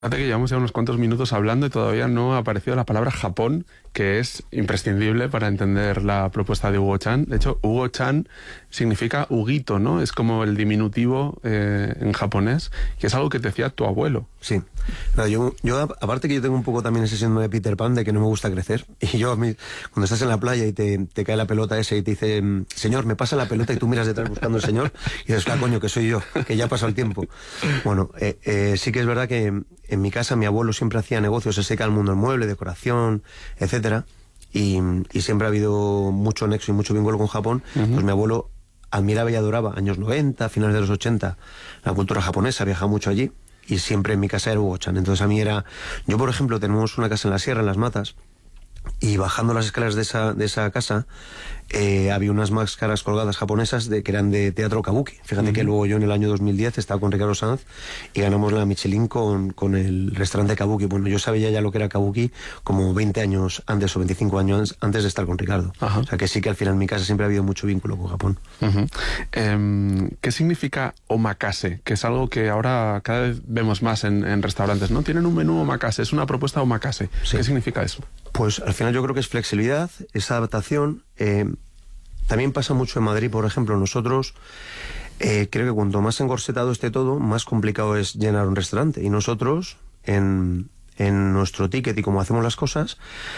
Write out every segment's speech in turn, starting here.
Fíjate que llevamos ya unos cuantos minutos hablando y todavía no ha aparecido la palabra Japón, que es imprescindible para entender la propuesta de Hugo Chan. De hecho, Hugo Chan significa Huguito, ¿no? Es como el diminutivo en japonés, que es algo que te decía tu abuelo. Sí. Yo aparte que yo tengo un poco también ese síndrome de Peter Pan, de que no me gusta crecer. Y yo, cuando estás en la playa y te cae la pelota esa y te dice, señor, me pasa la pelota, y tú miras detrás buscando al señor, y dices, coño, que soy yo, que ya ha pasado el tiempo. Bueno, sí que es verdad que en mi casa mi abuelo siempre hacía negocios, se dedica al mundo del mueble, decoración, etcétera, y siempre ha habido mucho nexo y mucho vínculo con Japón. Pues mi abuelo admiraba y adoraba, años 90, finales de los 80, la cultura japonesa, viajaba mucho allí, y siempre en mi casa era Hugo Chan. Entonces a mí era... Yo, por ejemplo, tenemos una casa en la sierra, en Las Matas, y bajando las escaleras de esa casa había unas máscaras colgadas japonesas que eran de teatro kabuki. Fíjate que luego yo en el año 2010 estaba con Ricardo Sanz y ganamos la Michelin con el restaurante kabuki. Bueno, yo sabía ya lo que era kabuki como 20 años antes o 25 años antes de estar con Ricardo. Ajá. O sea que sí que al final en mi casa siempre ha habido mucho vínculo con Japón. ¿Qué significa omakase? Que es algo que ahora cada vez vemos más en restaurantes, ¿no? Tienen un menú omakase, es una propuesta omakase. Sí. ¿Qué significa eso? Pues al final yo creo que es flexibilidad, es adaptación. También pasa mucho en Madrid, por ejemplo. Nosotros creo que cuanto más encorsetado esté todo, más complicado es llenar un restaurante. Y nosotros, en nuestro ticket y como hacemos las cosas,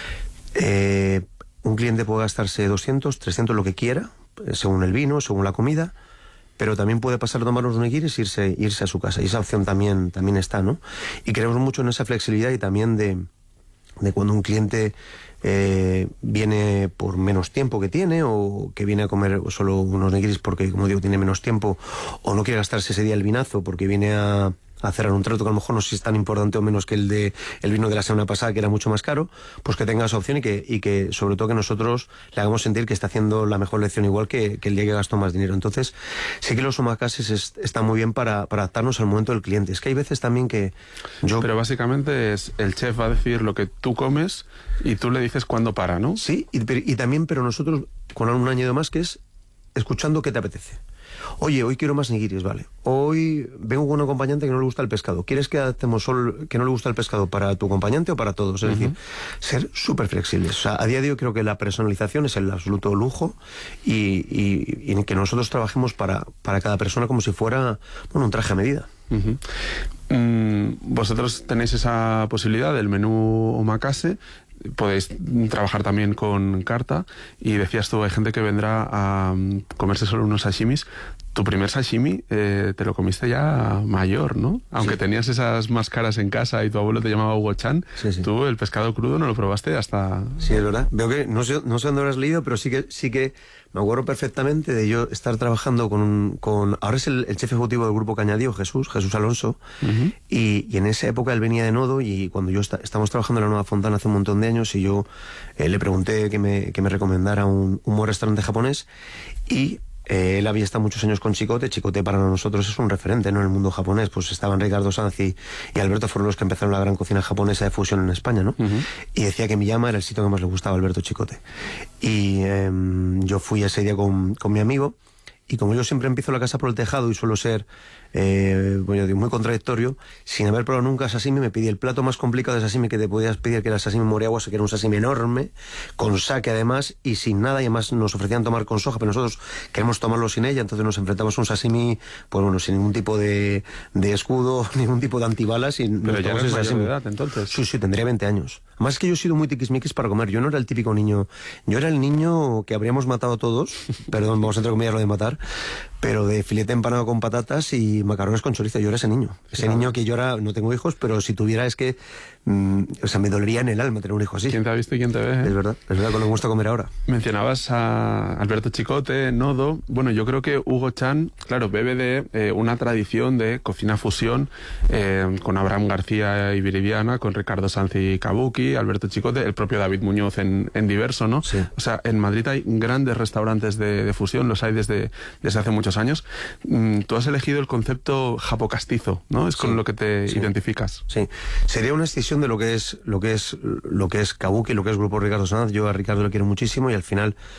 un cliente puede gastarse 200, 300, lo que quiera, según el vino, según la comida, pero también puede pasar a tomar unos nigiris e irse a su casa. Y esa opción también está, ¿no? Y creemos mucho en esa flexibilidad y también de cuando un cliente viene por menos tiempo que tiene, o que viene a comer solo unos nigiris porque, como digo, tiene menos tiempo, o no quiere gastarse ese día el vinazo porque viene a cerrar un trato que a lo mejor no sé si es tan importante o menos que el vino de la semana pasada, que era mucho más caro, pues que tenga esa opción y que sobre todo que nosotros le hagamos sentir que está haciendo la mejor lección, igual que el día que gastó más dinero. Entonces sí que los omakases están muy bien para adaptarnos al momento del cliente. Es que hay veces también que Pero básicamente es el chef va a decir lo que tú comes y tú le dices cuándo para, ¿no? Sí, y también, pero nosotros con un añadido más, que es escuchando qué te apetece. Oye, hoy quiero más nigiris, vale. Hoy vengo con un acompañante que no le gusta el pescado. ¿Quieres que adaptemos solo que no le gusta el pescado para tu acompañante o para todos? Es decir, ser súper flexibles. O sea, a día de hoy creo que la personalización es el absoluto lujo y que nosotros trabajemos para cada persona como si fuera un traje a medida. Vosotros tenéis esa posibilidad del menú omakase. Podéis trabajar también con carta, y decías tú, hay gente que vendrá a comerse solo unos sashimis. Tu primer sashimi te lo comiste ya mayor, ¿no? Aunque tenías esas máscaras en casa y tu abuelo te llamaba Hugo Chan, tú el pescado crudo no lo probaste hasta... Sí, es verdad. Veo que no sé dónde lo has leído, pero sí que me acuerdo perfectamente de yo estar trabajando con ahora es el chef ejecutivo del grupo Cañadío, Jesús Alonso, y en esa época él venía de Nodo, y cuando estábamos trabajando en la Nueva Fontana hace un montón de años, y yo le pregunté que me recomendara un buen restaurante japonés, y él había estado muchos años con Chicote. Chicote para nosotros es un referente, ¿no?, en el mundo japonés. Pues estaban Ricardo Sanz y Alberto, fueron los que empezaron la gran cocina japonesa de fusión en España, ¿no? Y decía que Miyama era el sitio que más le gustaba a Alberto Chicote. Y yo fui ese día con mi amigo, y como yo siempre empiezo la casa por el tejado y suelo ser muy contradictorio, sin haber probado nunca sashimi, me pedí el plato más complicado de sashimi que te podías pedir, que era el sashimi moriawa, que era un sashimi enorme, con sake además, y sin nada, y además nos ofrecían tomar con soja, pero nosotros queremos tomarlo sin ella. Entonces nos enfrentamos a un sashimi, pues bueno, sin ningún tipo de escudo, ningún tipo de antibalas. Pero ya eres mayor de edad, entonces. Sí, tendría 20 años. Además es que yo he sido muy tiquismiquis para comer. Yo no era el típico niño, yo era el niño que habríamos matado todos, perdón, vamos a entrecomillar lo de matar, pero de filete empanado con patatas y macarrones con chorizo. Yo era ese niño. Ese niño que yo ahora no tengo hijos, pero si tuviera, es que me dolería en el alma tener un hijo así. ¿Quién te ha visto y quién te ve? Es verdad, que me gusta comer ahora. Mencionabas a Alberto Chicote, Nodo. Bueno, yo creo que Hugo Chan, claro, bebe de una tradición de cocina fusión, con Abraham García y Viridiana, con Ricardo Sanz y Kabuki, Alberto Chicote, el propio David Muñoz en Diverso, ¿no? Sí. O sea, en Madrid hay grandes restaurantes de fusión, los hay desde hace muchos años. Tú has elegido el concepto japocastizo, ¿no? Es con lo que te identificas. Sí. Sería una escisión de lo que es Kabuki, lo que es Grupo Ricardo Sanz. Yo a Ricardo lo quiero muchísimo, y al final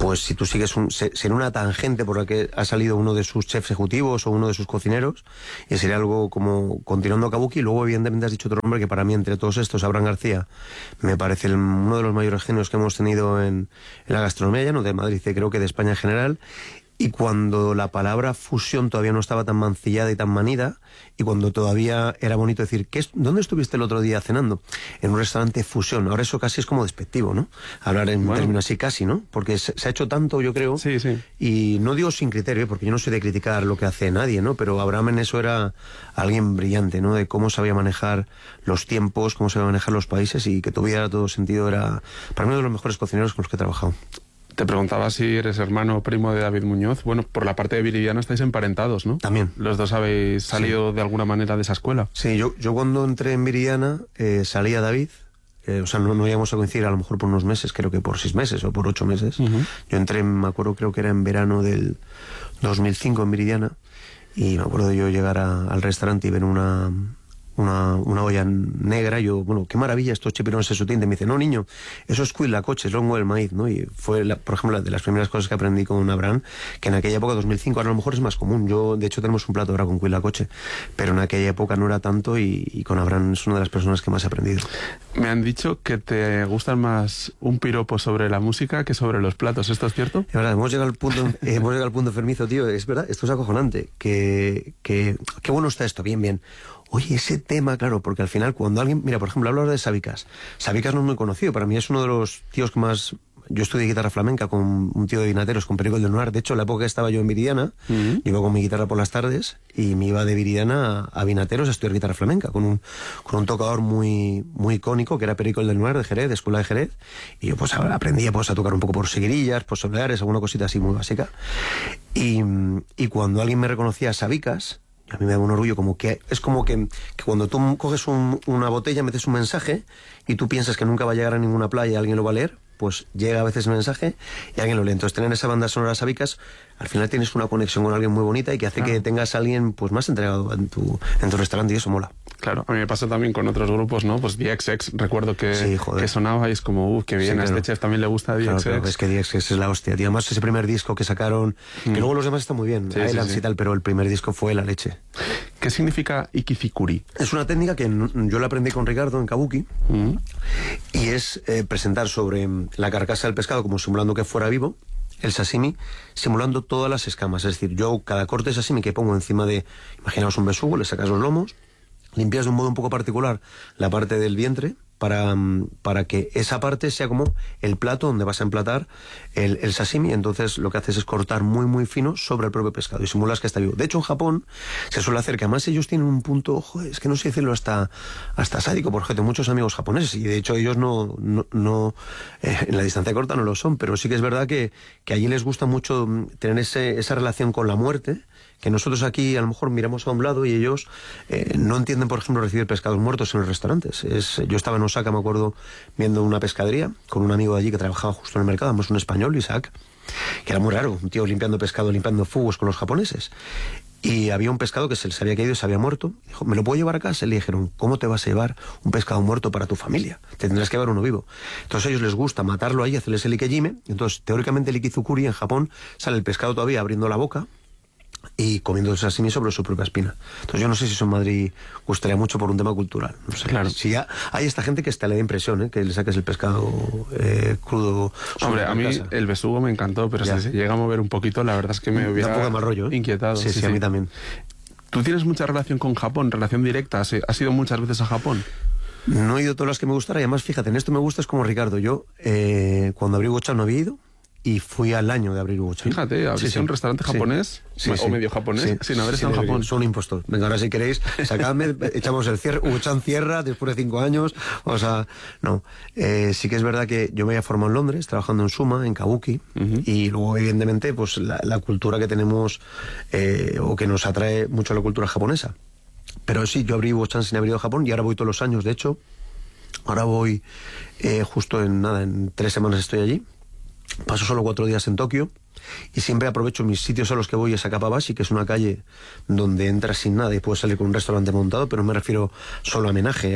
pues si tú sigues en una tangente por la que ha salido uno de sus chefs ejecutivos o uno de sus cocineros, y sería algo como continuando Kabuki. Y luego evidentemente has dicho otro nombre que para mí entre todos estos, Abraham García, me parece uno de los mayores genios que hemos tenido en la gastronomía, ya no de Madrid, creo que de España en general. Y cuando la palabra fusión todavía no estaba tan mancillada y tan manida, y cuando todavía era bonito decir, ¿dónde estuviste el otro día cenando? En un restaurante fusión. Ahora eso casi es como despectivo, ¿no? Hablar en términos así casi, ¿no? Porque se ha hecho tanto, yo creo. Sí, sí. Y no digo sin criterio, porque yo no soy de criticar lo que hace nadie, ¿no? Pero Abraham en eso era alguien brillante, ¿no? De cómo sabía manejar los tiempos, cómo sabía manejar los países, y que tuviera todo sentido. Era para mí uno de los mejores cocineros con los que he trabajado. Te preguntaba si eres hermano o primo de David Muñoz. Bueno, por la parte de Viridiana estáis emparentados, ¿no? También. Los dos habéis salido de alguna manera de esa escuela. Sí, yo cuando entré en Viridiana salía David. O sea, no íbamos a coincidir a lo mejor por unos meses, creo que por 6 meses o por 8 meses. Uh-huh. Yo entré, me acuerdo, creo que era en verano del 2005 en Viridiana, y me acuerdo de yo llegar al restaurante y ver una olla negra. Yo, bueno, qué maravilla estos chipirones en su tinte. Me dice, no, niño, eso es cuitlacoche, es longo del maíz, ¿no? Y fue, por ejemplo, de las primeras cosas que aprendí con Abraham, que en aquella época, 2005, ahora a lo mejor es más común. De hecho, tenemos un plato ahora con cuitlacoche, pero en aquella época no era tanto, y con Abraham es una de las personas que más he aprendido. Me han dicho que te gustan más un piropo sobre la música que sobre los platos. ¿Esto es cierto? Es verdad, hemos llegado al punto enfermizo, tío. Es verdad, esto es acojonante. Qué bueno está esto, bien. Oye, ese tema, claro, porque al final cuando alguien... Mira, por ejemplo, hablo de Sabicas. Sabicas no es muy conocido, para mí es uno de los tíos que más... Yo estudié guitarra flamenca con un tío de Vinateros, con Perico del Noir. De hecho, en la época que estaba yo en Viridiana, iba con mi guitarra por las tardes y me iba de Viridiana a Vinateros a estudiar guitarra flamenca con un tocador muy icónico que era Perico del Noir de Jerez, de Escuela de Jerez. Y yo pues aprendía pues a tocar un poco por seguirillas, por soleares, alguna cosita así muy básica. Y cuando alguien me reconocía a Sabicas, a mí me da un orgullo, como que es como que cuando tú coges una botella, metes un mensaje y tú piensas que nunca va a llegar a ninguna playa y alguien lo va a leer, pues llega a veces el mensaje y alguien lo lee. Entonces tener esa banda sonora Sabicas, al final tienes una conexión con alguien muy bonita y que hace que tengas a alguien pues más entregado en tu restaurante, y eso mola. Claro, a mí me pasa también con otros grupos, ¿no? Pues DXX, recuerdo que sonaba y es como, qué bien, sí, claro. A este chef también le gusta DXX. Claro, es que DXX es la hostia, tío. Además ese primer disco que sacaron, que luego los demás están muy bien, Islands y tal, pero el primer disco fue la leche. ¿Qué significa ikizikuri? Es una técnica que yo la aprendí con Ricardo en Kabuki, y es presentar sobre la carcasa del pescado como simulando que fuera vivo, el sashimi, simulando todas las escamas. Es decir, yo cada corte de sashimi que pongo encima de, imaginaos un besugo, le sacas los lomos, limpias de un modo un poco particular la parte del vientre para que esa parte sea como el plato donde vas a emplatar el sashimi. Entonces lo que haces es cortar muy muy fino sobre el propio pescado y simulas que está vivo. De hecho en Japón se suele hacer, que además ellos tienen un punto, joder, es que no sé decirlo hasta sádico, porque tengo muchos amigos japoneses y de hecho ellos no en la distancia corta no lo son, pero sí que es verdad que allí les gusta mucho tener esa relación con la muerte, que nosotros aquí a lo mejor miramos a un lado y ellos no entienden, por ejemplo, recibir pescados muertos en los restaurantes. Yo estaba en Osaka, me acuerdo, viendo una pescadería con un amigo de allí que trabajaba justo en el mercado, además un español, Isaac, que era muy raro, un tío limpiando pescado, limpiando fugos con los japoneses. Y había un pescado que se les había caído y se había muerto. Dijo, ¿me lo puedo llevar a casa? Y le dijeron, ¿cómo te vas a llevar un pescado muerto para tu familia? Te tendrás que llevar uno vivo. Entonces a ellos les gusta matarlo ahí, hacerles el ikejime. Entonces, teóricamente el ikizukuri en Japón sale el pescado todavía abriendo la boca y comiendo sashimi sobre su propia espina. Entonces yo no sé si eso en Madrid gustaría mucho por un tema cultural. No sé. Claro. Si ya hay esta gente que hasta le da impresión, que le saques el pescado crudo. Hombre, a mí el besugo me encantó, pero si se llega a mover un poquito, la verdad es que me hubiera un poco de mal rollo, inquietado. Sí, a mí también. ¿Tú tienes mucha relación con Japón, relación directa? ¿Has ido muchas veces a Japón? No he ido todas las que me gustara, y además, fíjate, en esto me gusta, es como Ricardo. Yo, cuando abrí Hugo-chan no había ido, y fui al año de abrir Hugo-chan. Fíjate, abriste un restaurante japonés, o medio japonés, sin haber estado en Japón. Soy un impostor. Venga, ahora si queréis, sacadme, echamos el cierre. Hugo-chan cierra después de 5 años. O sea, no. Sí que es verdad que yo me había formado en Londres, trabajando en Suma, en Kabuki, y luego, evidentemente, pues la cultura que tenemos, o que nos atrae mucho la cultura japonesa. Pero sí, yo abrí Hugo-chan sin haber ido a Japón, y ahora voy todos los años, de hecho. Ahora voy justo en 3 semanas estoy allí. Paso solo 4 días en Tokio, y siempre aprovecho mis sitios a los que voy, es a Capabashi, que es una calle donde entras sin nada y puedes salir con un restaurante montado, pero no me refiero solo a menaje,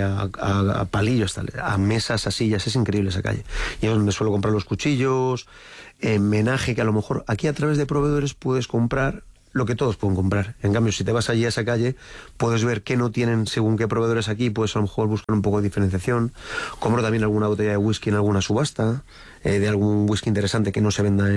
a palillos, a mesas, a sillas, es increíble esa calle. Y es donde suelo comprar los cuchillos, menaje, que a lo mejor aquí a través de proveedores puedes comprar lo que todos pueden comprar. En cambio, si te vas allí a esa calle, puedes ver qué no tienen según qué proveedores aquí, puedes a lo mejor buscar un poco de diferenciación. Compro también alguna botella de whisky en alguna subasta, de algún whisky interesante que no se venda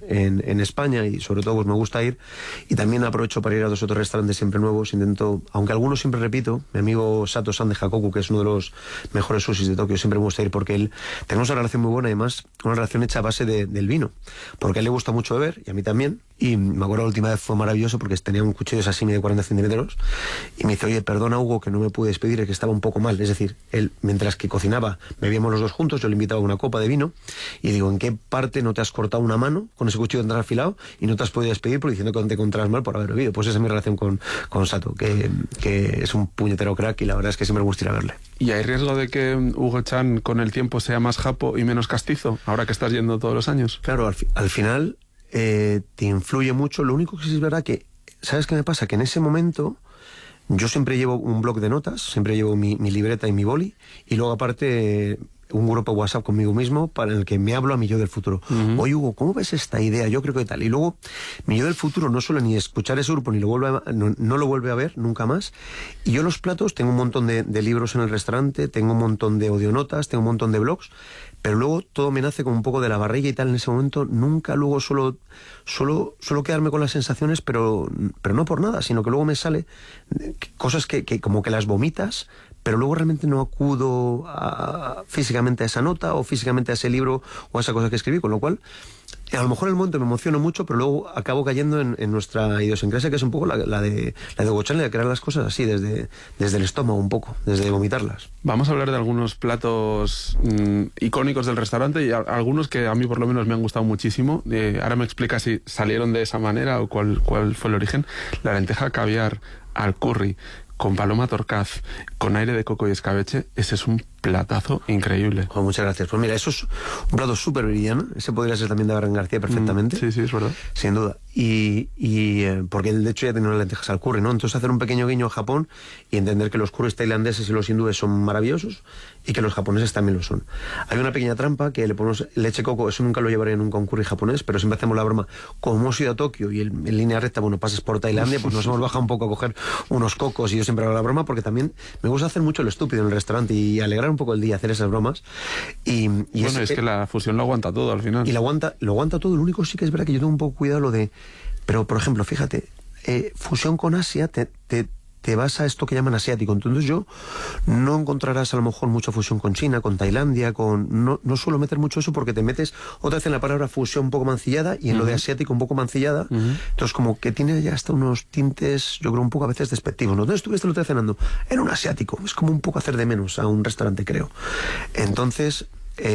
en España, y sobre todo pues me gusta ir. Y también aprovecho para ir a 2 o 3 restaurantes siempre nuevos. Intento, aunque algunos siempre repito, mi amigo Sato-san de Hakoku, que es uno de los mejores sushis de Tokio, siempre me gusta ir porque tenemos una relación muy buena, además una relación hecha a base del vino, porque a él le gusta mucho beber y a mí también. Y me acuerdo la última vez fue maravilloso porque tenía un cuchillo de sashimi de 40 centímetros y me dice, oye, perdona Hugo que no me pude despedir, es que estaba un poco mal. Es decir, él mientras que cocinaba bebíamos los dos juntos, yo le invitaba una copa de vino y digo, ¿en qué parte no te has cortado una mano con ese cuchillo tan afilado y no te has podido despedir por diciendo que no te encontrabas mal por haber bebido? Pues esa es mi relación con Sato, que es un puñetero crack y la verdad es que siempre me gusta ir a verle. ¿Y hay riesgo de que Hugo-chan con el tiempo sea más japo y menos castizo, ahora que estás yendo todos los años? Claro, al final te influye mucho. Lo único que sí es verdad que, ¿sabes qué me pasa? Que en ese momento yo siempre llevo un bloc de notas, siempre llevo mi libreta y mi boli, y luego aparte un grupo WhatsApp conmigo mismo para el que me hablo a mi yo del futuro. Oye, Hugo, ¿cómo ves esta idea? Yo creo que tal. Y luego mi yo del futuro no suele ni escuchar ese grupo ni no lo vuelve a ver nunca más. Y yo los platos, tengo un montón de libros en el restaurante, tengo un montón de audionotas, tengo un montón de blogs, pero luego todo me nace como un poco de la barriga y tal en ese momento. Nunca luego suelo quedarme con las sensaciones, pero no por nada, sino que luego me sale cosas que como que las vomitas, pero luego realmente no acudo físicamente a esa nota o físicamente a ese libro o a esa cosa que escribí, con lo cual a lo mejor en el momento me emociono mucho, pero luego acabo cayendo en nuestra idiosincrasia, que es un poco la de Hugo-chan, de crear las cosas así desde el estómago un poco, desde vomitarlas. Vamos a hablar de algunos platos icónicos del restaurante y algunos que a mí por lo menos me han gustado muchísimo. Ahora me explica si salieron de esa manera o cuál fue el origen. La lenteja caviar al curry con paloma torcaz, con aire de coco y escabeche, ese es un platazo increíble. Oh, muchas gracias. Pues mira, eso es un plato súper brillante. Ese podría ser también de Abraham García perfectamente. Sí, es verdad. Sin duda. Y porque él de hecho ya tiene unas lentejas al curry, ¿no? Entonces hacer un pequeño guiño a Japón y entender que los curries tailandeses y los hindúes son maravillosos y que los japoneses también lo son. Hay una pequeña trampa que le ponemos leche coco, eso nunca lo llevaré nunca a un curry japonés, pero siempre hacemos la broma. Como hemos ido a Tokio y en línea recta, bueno, pasas por Tailandia, pues nos hemos bajado un poco a coger unos cocos y yo siempre hago la broma porque también me gusta hacer mucho lo estúpido en el restaurante y alegrar un poco el día, hacer esas bromas. Y bueno, es que la fusión lo aguanta todo al final. Y lo aguanta todo. Lo único sí que es verdad que yo tengo un poco cuidado lo de... Pero, por ejemplo, fíjate, fusión con Asia, te vas a esto que llaman asiático. Entonces yo no encontrarás a lo mejor mucha fusión con China, con Tailandia, no suelo meter mucho eso porque te metes otra vez en la palabra fusión un poco mancillada y en lo de asiático un poco mancillada. Entonces como que tiene ya hasta unos tintes, yo creo, un poco a veces despectivos. ¿No? Entonces estuviste el otro día cenando en un asiático. Es como un poco hacer de menos a un restaurante, creo. Entonces...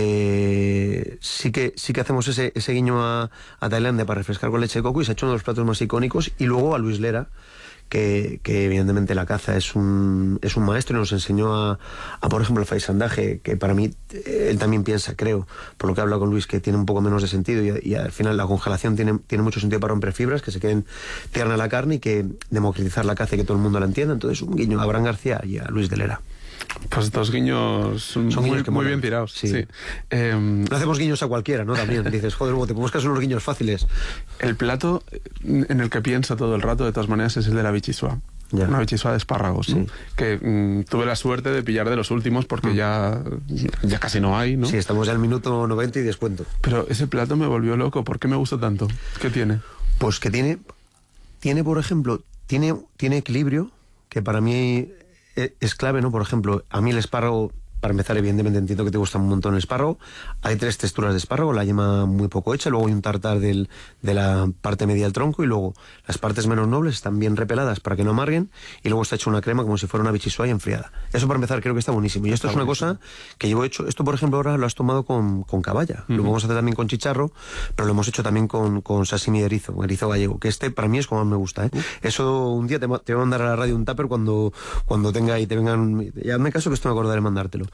sí que hacemos ese guiño a Tailandia para refrescar con leche de coco y se ha hecho uno de los platos más icónicos. Y luego a Luis Lera, que evidentemente la caza es un maestro y nos enseñó a por ejemplo el faisandaje, que para mí él también piensa, creo, por lo que he hablado con Luis, que tiene un poco menos de sentido y al final la congelación tiene mucho sentido para romper fibras, que se queden tierna la carne y que democratizar la caza y que todo el mundo la entienda. Entonces un guiño a Abraham García y a Luis de Lera. Pues estos guiños son muy bien tirados. Sí. No hacemos guiños a cualquiera, ¿no? También dices, joder, te buscas unos guiños fáciles. El plato en el que pienso todo el rato, de todas maneras, es el de la bichisua. Ya. Una bichisua de espárragos, ¿no? Que tuve la suerte de pillar de los últimos porque ya casi no hay, ¿no? Sí, estamos ya al minuto 90 y descuento. Pero ese plato me volvió loco. ¿Por qué me gustó tanto? ¿Qué tiene? Pues que tiene por ejemplo, tiene equilibrio, que para mí es clave, ¿no? Por ejemplo, a mí el espárrago, para empezar, evidentemente entiendo que te gusta un montón el espárrago. Hay 3 texturas de espárrago, la yema muy poco hecha, luego hay un tartar de la parte media del tronco y luego las partes menos nobles están bien repeladas para que no amarguen y luego está hecho una crema como si fuera una bichisua y enfriada. Eso para empezar creo que está buenísimo. Y esto es una cosa que llevo hecho, esto por ejemplo ahora lo has tomado con caballa, lo vamos a hacer también con chicharro, pero lo hemos hecho también con sashimi de erizo gallego, que para mí es como más me gusta, ¿eh? Eso un día te voy a mandar a la radio un tupper cuando tenga y te vengan, y hazme caso que esto me acordaré de mandártelo.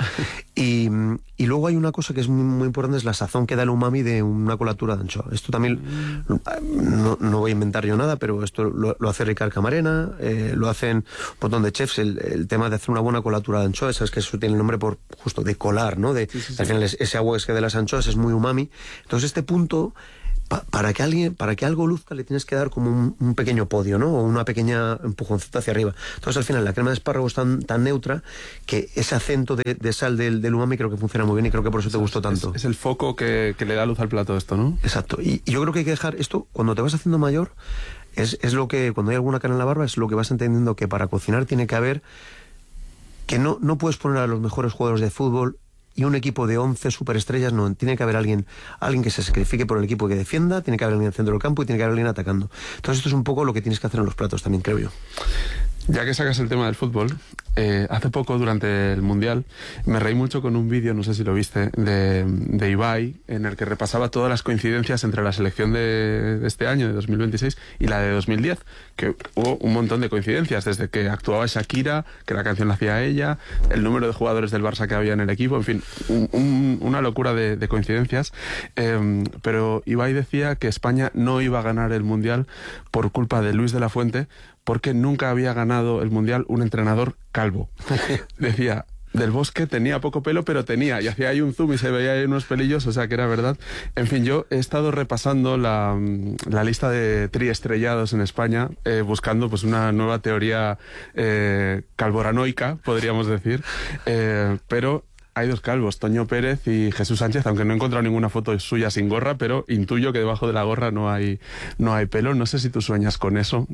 Y luego hay una cosa que es muy, muy importante, es la sazón que da el umami de una colatura de anchoa. Esto también, no voy a inventar yo nada, pero esto lo hace Ricard Camarena, lo hacen un montón de chefs, el tema de hacer una buena colatura de anchoa, sabes que eso tiene el nombre por justo de colar, ¿no? Sí. Al final ese agua que de las anchoas es muy umami. Entonces este punto... Para que algo luzca le tienes que dar como un pequeño podio, ¿no? O una pequeña empujoncita hacia arriba. Entonces al final la crema de espárrago es tan neutra que ese acento de sal del umami creo que funciona muy bien y creo que por eso te gustó tanto. Es el foco que le da luz al plato esto, ¿no? Exacto. Y yo creo que hay que dejar esto, cuando te vas haciendo mayor, es lo que, cuando hay alguna cana en la barba, es lo que vas entendiendo que para cocinar tiene que haber, que no puedes poner a los mejores jugadores de fútbol y un equipo de 11 superestrellas, no, tiene que haber alguien que se sacrifique por el equipo que defienda, tiene que haber alguien en el centro del campo y tiene que haber alguien atacando. Entonces esto es un poco lo que tienes que hacer en los platos también, creo yo. Ya que sacas el tema del fútbol, hace poco, durante el Mundial, me reí mucho con un vídeo, no sé si lo viste, de Ibai, en el que repasaba todas las coincidencias entre la selección de este año, de 2026, y la de 2010, que hubo un montón de coincidencias, desde que actuaba Shakira, que la canción la hacía ella, el número de jugadores del Barça que había en el equipo, en fin, una locura de coincidencias. Pero Ibai decía que España no iba a ganar el Mundial por culpa de Luis de la Fuente, porque nunca había ganado el Mundial un entrenador calvo. Decía, Del Bosque tenía poco pelo, pero tenía, y hacía ahí un zoom y se veía ahí unos pelillos, o sea que era verdad. En fin, yo he estado repasando la lista de triestrellados en España, buscando pues una nueva teoría calvoranoica, podríamos decir, pero... Hay dos calvos, Toño Pérez y Jesús Sánchez, aunque no he encontrado ninguna foto suya sin gorra, pero intuyo que debajo de la gorra no hay pelo. No sé si tú sueñas con eso,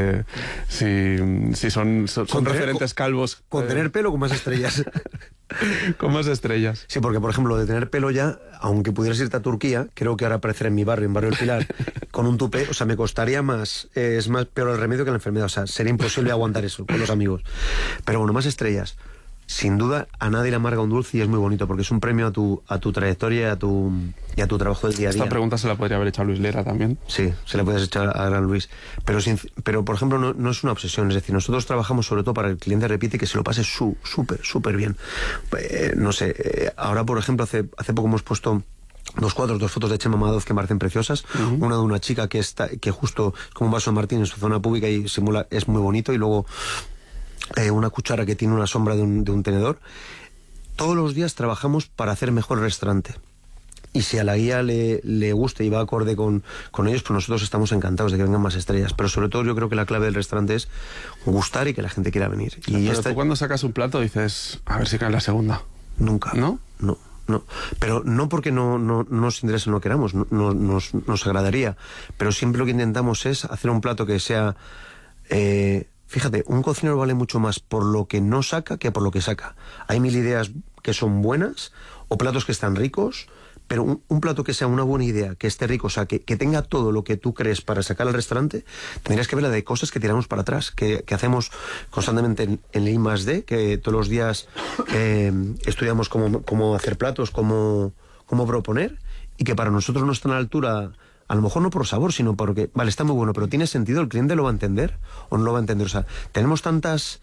si son referentes calvos. Con tener pelo con más estrellas. Con más estrellas. Sí, porque por ejemplo, de tener pelo ya, aunque pudieras irte a Turquía, creo que ahora aparecer en mi barrio, en Barrio del Pilar, con un tupé, o sea, me costaría más, es más peor el remedio que la enfermedad, o sea, sería imposible aguantar eso con los amigos. Pero bueno, más estrellas. Sin duda, a nadie le amarga un dulce y es muy bonito porque es un premio a tu trayectoria y a tu trabajo del día a día. Esta pregunta se la podría haber hecho a Luis Lera también. Sí, se la puedes echar a Gran Luis. Pero por ejemplo, no es una obsesión. Es decir, nosotros trabajamos sobre todo para que el cliente repite y que se lo pase súper bien. No sé, ahora por ejemplo, hace poco hemos puesto... dos fotos de Chema Madoz que me parecen preciosas. Una de una chica que justo como un vaso de Martín en su zona pública y simula, es muy bonito. Y luego una cuchara que tiene una sombra de un tenedor. Todos los días trabajamos para hacer mejor el restaurante. Y si a la guía le gusta y va acorde con ellos, pues nosotros estamos encantados de que vengan más estrellas. Pero sobre todo yo creo que la clave del restaurante es gustar y que la gente quiera venir. Pero tú cuando sacas un plato dices, a ver si cae la segunda. Nunca. ¿No? No. Pero no porque no nos interese, no queramos, nos agradaría. Pero siempre lo que intentamos es hacer un plato que sea... fíjate, un cocinero vale mucho más por lo que no saca que por lo que saca. Hay mil ideas que son buenas o platos que están ricos, pero un plato que sea una buena idea, que esté rico, o sea, que tenga todo lo que tú crees para sacar al restaurante, tendrías que ver la de cosas que tiramos para atrás, que hacemos constantemente en el I+D, que todos los días estudiamos cómo hacer platos, cómo proponer, y que para nosotros no están a la altura... A lo mejor no por sabor, sino porque, vale, está muy bueno, pero tiene sentido, el cliente lo va a entender o no lo va a entender. O sea, tenemos tantos,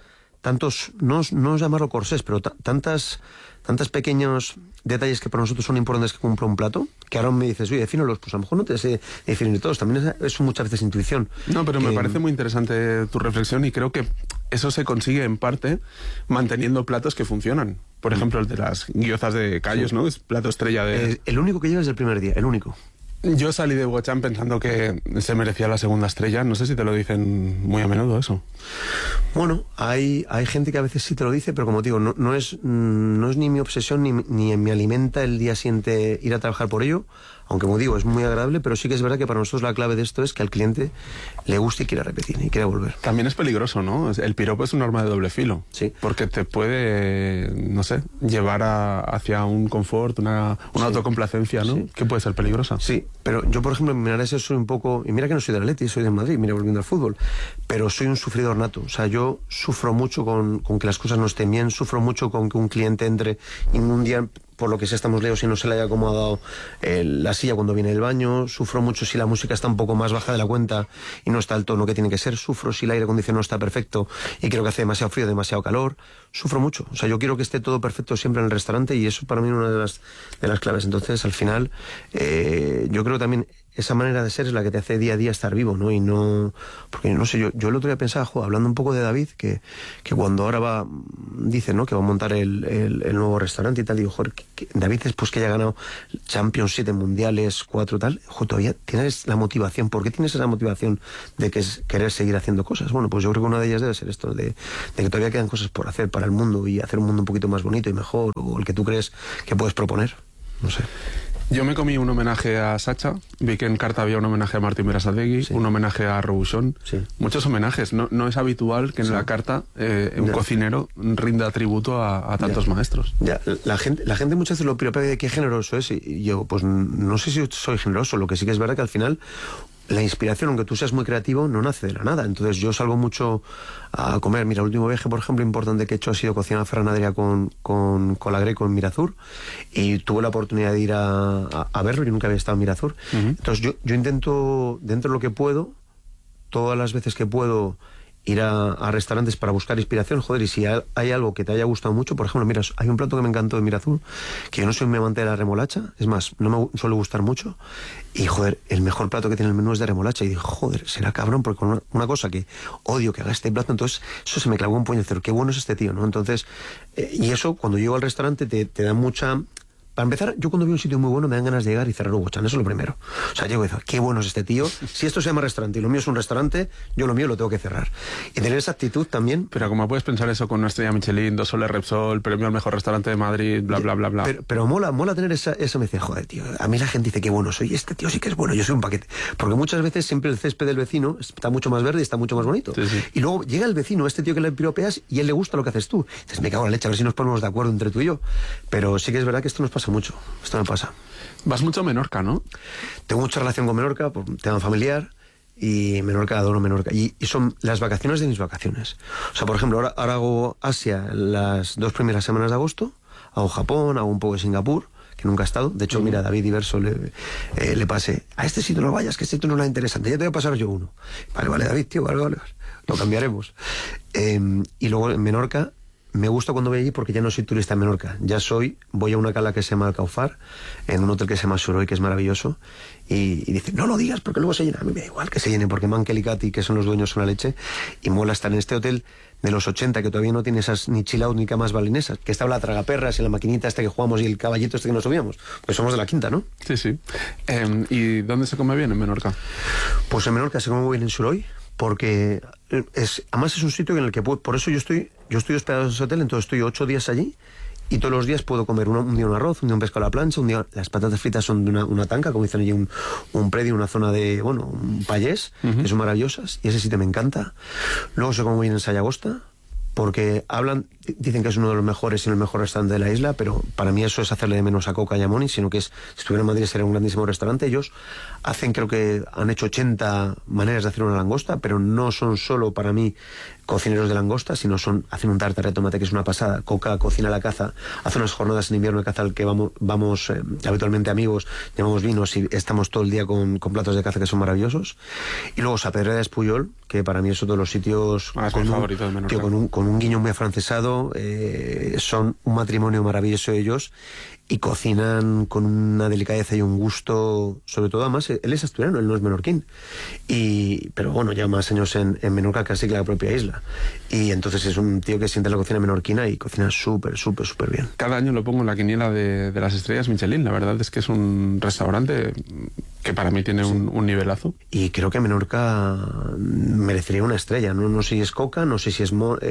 no llamarlo corsés, pero tantos pequeños detalles que para nosotros son importantes que cumpla un plato, que ahora me dices, oye, defínolos, pues a lo mejor no te sé definir todos, también es muchas veces intuición. No, pero me parece muy interesante tu reflexión y creo que eso se consigue en parte manteniendo platos que funcionan. Por ejemplo, el de las guiozas de callos, sí. ¿No? Es plato estrella de... el único que llevas del primer día, el único. Yo salí de Hugo Chan pensando que se merecía la segunda estrella. No sé si te lo dicen muy a menudo eso. Bueno, hay gente que a veces sí te lo dice, pero como te digo, no es ni mi obsesión ni me alimenta el día siguiente ir a trabajar por ello. Aunque como digo, es muy agradable, pero sí que es verdad que para nosotros la clave de esto es que al cliente le guste y quiera repetir y quiera volver. También es peligroso, ¿no? El piropo es un arma de doble filo. Sí. Porque te puede, no sé, llevar hacia un confort, una autocomplacencia, ¿no? Sí. Que puede ser peligrosa. Sí, pero yo, por ejemplo, en Minares soy un poco... Y mira que no soy del Atleti, soy de Madrid, mira, volviendo al fútbol. Pero soy un sufridor nato. O sea, yo sufro mucho con que las cosas no estén bien, sufro mucho con que un cliente entre y un día... por lo que sea estamos lejos y no se le haya acomodado la silla cuando viene del baño, sufro mucho si la música está un poco más baja de la cuenta y no está al tono que tiene que ser, sufro si el aire acondicionado no está perfecto y creo que hace demasiado frío, demasiado calor, sufro mucho. O sea, yo quiero que esté todo perfecto siempre en el restaurante y eso para mí es una de las claves. Entonces, al final, yo creo también esa manera de ser es la que te hace día a día estar vivo, ¿no? Y no... Porque, no sé, yo el otro día pensaba, hablando un poco de David, que cuando ahora dice, ¿no?, que va a montar el nuevo restaurante y tal, digo, joder, David, después que haya ganado Champions, 7 mundiales, 4 tal, todavía tienes la motivación. ¿Por qué tienes esa motivación de que es querer seguir haciendo cosas? Bueno, pues yo creo que una de ellas debe ser esto, de que todavía quedan cosas por hacer para el mundo y hacer un mundo un poquito más bonito y mejor, o el que tú crees que puedes proponer. No sé. Yo me comí un homenaje a Sacha, vi que en carta había un homenaje a Martín Berasategui, sí, un homenaje a Robuchon, sí, muchos homenajes. No es habitual que en la carta un cocinero rinda tributo a tantos maestros. Ya, la gente muchas veces lo piropea de qué generoso es, y yo pues no sé si soy generoso, lo que sí que es verdad que al final la inspiración, aunque tú seas muy creativo, no nace de la nada. Entonces yo salgo mucho a comer. Mira, el último viaje, por ejemplo, importante que he hecho ha sido cocinar Ferran Adrià con la Greco en Mirazur, y tuve la oportunidad de ir a verlo. Yo nunca había estado en Mirazur. Entonces yo intento, dentro de lo que puedo, todas las veces que puedo, ir a restaurantes para buscar inspiración, joder, y si hay algo que te haya gustado mucho, por ejemplo, mira, hay un plato que me encantó de Mirazur, que yo no soy un amante de la remolacha, es más, no me suele gustar mucho, y joder, el mejor plato que tiene el menú es de remolacha, y digo, joder, será cabrón, porque con una cosa que odio que haga este plato, entonces eso se me clavó un puño de cero, qué bueno es este tío, ¿no? Entonces, y eso, cuando llego al restaurante, te da mucha... Para empezar, yo cuando veo un sitio muy bueno me dan ganas de llegar y cerrar Hugo-chan, eso es lo primero. O sea, llego y digo, qué bueno es este tío. Si esto se llama restaurante y lo mío es un restaurante, yo lo mío lo tengo que cerrar. Y tener esa actitud también... Pero ¿cómo puedes pensar eso con una estrella Michelin, 2 soles Repsol, premio al mejor restaurante de Madrid, bla, bla, bla, bla? Pero mola tener esa me dice, joder, tío, a mí la gente dice, qué bueno soy, este tío sí que es bueno, yo soy un paquete. Porque muchas veces siempre el césped del vecino está mucho más verde y está mucho más bonito. Sí, sí. Y luego llega el vecino, este tío que le piropeas, y él le gusta lo que haces tú. Dices, me cago en la leche, a ver si nos ponemos de acuerdo entre tú y yo. Pero sí que es verdad que esto nos pasa mucho. Esto me pasa. Vas mucho a Menorca, ¿no? Tengo mucha relación con Menorca por un tema familiar, y Menorca, adoro Menorca, y son las vacaciones de mis vacaciones. O sea, por ejemplo, ahora hago Asia las 2 primeras semanas de agosto, hago Japón, hago un poco de Singapur, que nunca he estado. De hecho, mira, a David Diverso le pasé, a este sitio no vayas, que este sitio no es interesante, ya te voy a pasar yo uno. Vale, David, tío, vale, lo cambiaremos. Y luego en Menorca, me gusta cuando voy allí porque ya no soy turista en Menorca. Voy a una cala que se llama Alcaufar, en un hotel que se llama Suroy, que es maravilloso, y dicen, no lo digas porque luego se llena. A mí me da igual que se llene, porque Mankel y Cati, que son los dueños, son la leche, y mola estar en este hotel de los 80, que todavía no tiene esas ni chill out ni camas balinesas, que estaba la tragaperras y la maquinita esta que jugamos y el caballito este que nos subíamos. Pues somos de la quinta, ¿no? Sí. ¿Y dónde se come bien en Menorca? Pues en Menorca se come muy bien en Suroy, porque además es un sitio en el que por eso yo estoy hospedado en ese hotel, entonces estoy 8 días allí, y todos los días puedo comer un día un arroz, un día un pescado a la plancha, un día las patatas fritas son de una tanca, como dicen allí, un predio, una zona de, un payés, que son maravillosas, y ese sitio me encanta. Luego se come muy bien en Sayagosta, porque dicen que es uno de los mejores y el mejor restaurante de la isla, pero para mí eso es hacerle de menos a Coca y a Moni, sino que si estuviera en Madrid sería un grandísimo restaurante. Ellos creo que han hecho 80 maneras de hacer una langosta, pero no son solo para mí cocineros de langosta, sino hacen un tartar de tomate que es una pasada. Coca cocina la caza, hace unas jornadas en invierno de caza al que vamos habitualmente amigos, llevamos vinos y estamos todo el día con platos de caza que son maravillosos. Y luego Sapedrera de Espuyol, que para mí es otro de los sitios es mi favorito de Menorca. Con un guiño muy afrancesado, son un matrimonio maravilloso ellos, y cocinan con una delicadeza y un gusto, sobre todo. Además, él es asturiano, él no es menorquín, pero bueno, lleva más años en Menorca casi que la propia isla, y entonces es un tío que siente la cocina menorquina y cocina súper bien. Cada año lo pongo en la quiniela de las estrellas Michelin. La verdad es que es un restaurante que para mí tiene un nivelazo. Y creo que Menorca merecería una estrella. No sé si es Coca, no sé si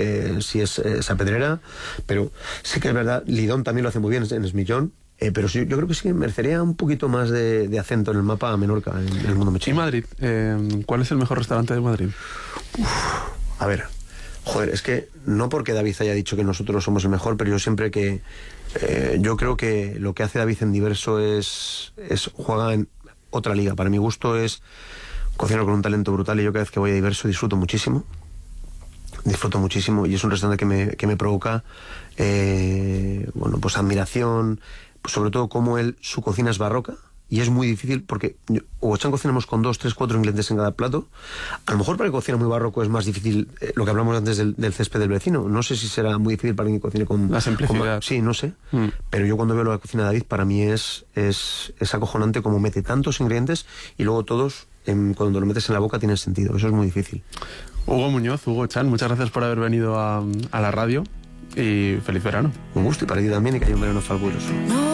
es Sapedrera, pero sí que es verdad. Lidón también lo hace muy bien en Esmillón. Pero sí, yo creo que sí que merecería un poquito más de acento en el mapa a Menorca, en el mundo Michelin. ¿Y Madrid? ¿Cuál es el mejor restaurante de Madrid? A ver, joder, es que no porque David haya dicho que nosotros somos el mejor, pero yo siempre yo creo que lo que hace David en Diverso es juega en otra liga. Para mi gusto es cocinar con un talento brutal, y yo cada vez que voy a Diverso disfruto muchísimo, y es un restaurante que me provoca pues admiración, sobre todo cómo su cocina es barroca. Y es muy difícil porque Hugo Chan cocinamos con 2, 3, 4 ingredientes en cada plato. A lo mejor para el que cocina muy barroco es más difícil lo que hablamos antes del césped del vecino. No sé si será muy difícil para quien cocine con... La simplicidad. Sí, no sé. Pero yo cuando veo la cocina de David, para mí es acojonante cómo mete tantos ingredientes y luego todos, cuando lo metes en la boca, tienen sentido. Eso es muy difícil. Hugo Muñoz, Hugo Chan, muchas gracias por haber venido a la radio y feliz verano. Un gusto, y para ti también, y que haya un verano fabuloso.